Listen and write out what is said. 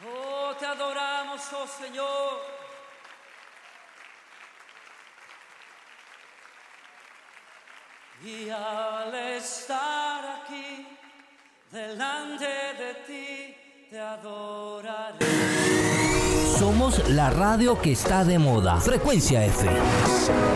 Oh, te adoramos, oh Señor. Y al estar aquí, delante de ti, te adoraré. Somos la radio que está de moda. Frecuencia F.